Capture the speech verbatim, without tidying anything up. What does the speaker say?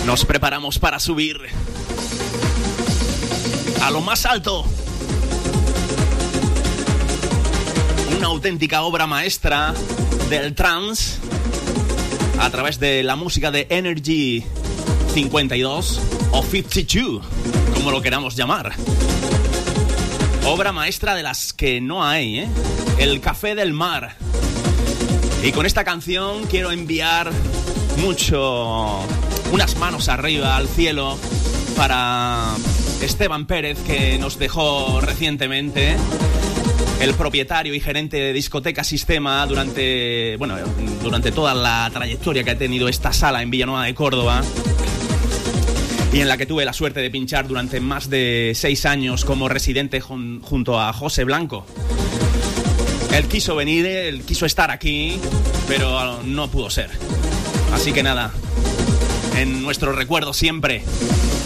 Nos preparamos para subir a lo más alto. Una auténtica obra maestra del trance a través de la música de Energy cincuenta y dos o cincuenta y dos, como lo queramos llamar. Obra maestra de las que no hay, ¿eh? El Café del Mar. Y con esta canción quiero enviar mucho, unas manos arriba al cielo para Esteban Pérez, que nos dejó recientemente, el propietario y gerente de Discoteca Sistema durante, bueno, durante toda la trayectoria que ha tenido esta sala en Villanueva de Córdoba, y en la que tuve la suerte de pinchar durante más de seis años como residente jun- junto a José Blanco. Él quiso venir, él quiso estar aquí, pero no pudo ser. Así que nada, en nuestro recuerdo siempre.